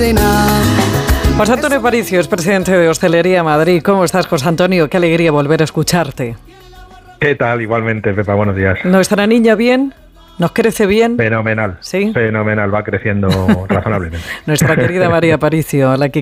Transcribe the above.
José Antonio Aparicio es presidente de Hostelería Madrid. ¿Cómo estás, José Antonio? Qué alegría volver a escucharte. ¿Qué tal? Igualmente, Pepa, buenos días. ¿Nuestra niña bien? ¿Nos crece bien? Fenomenal. ¿Sí? Fenomenal, va creciendo razonablemente. Nuestra querida María Aparicio, a la que